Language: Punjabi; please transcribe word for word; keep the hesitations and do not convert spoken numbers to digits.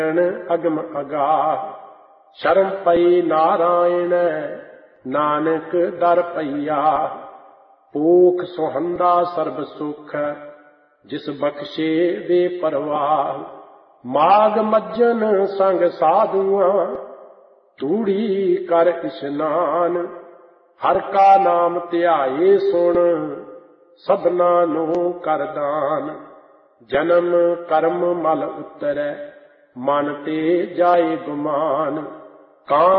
ਅਗਮ ਅਗਾਹ। ਸ਼ਰਮ ਪਈ ਨਾਰਾਇਣ ਨਾਨਕ ਦਰ ਪਈਆ। ਪੂਖ ਸੁਹੰਦਾ ਸਰਬ ਸੁਖ ਜਿਸ ਬਖਸ਼ੇ ਬੇਪਰਵਾਹ। ਮਾਗ ਮੱਜਨ ਸੰਗ ਸਾਧੂਆਂ ਤੂੜੀ ਕਰ ਇਸ਼ਨਾਨ। ਹਰ ਕਾ ਨਾਮ ਧਿਆਏ ਸੁਣ ਸਭਨਾ ਨੂੰ ਕਰ ਦਾਨ। ਜਨਮ ਕਰਮ ਮਲ ਉਤਰੈ ਮਨ ਤੇ ਜਾਏ ਗੁਮਾਨ। ਕਾਂ